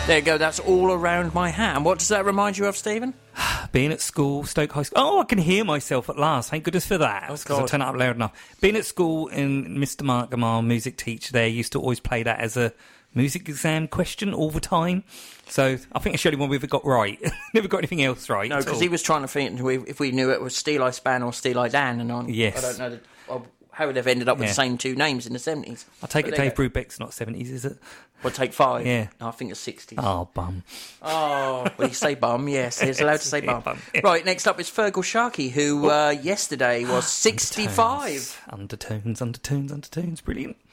There you go, that's All Around My Hat. And what does that remind you of, Stephen? Being at school, Stoke High School. Oh, I can hear myself at last. Thank goodness for that. Because I turn it up loud enough. Being at school, and Mr. Mark Gamal, music teacher there, used to always play that as a music exam question all the time. So I think it's the only one we've ever got right. Never got anything else right. No, because he was trying to think if we knew it was Steeleye Span or Steeleye Dan, and I don't know how they've ended up with the same two names in the 70s. I take it Dave Brubeck's not 70s, is it? Well, take 5. Yeah. No, I think it's 60s. Oh, bum. Oh, well, you say bum, yes. He's allowed to say bum. Yeah. Right, next up is Fergal Sharkey, who yesterday was 65. Undertones, brilliant.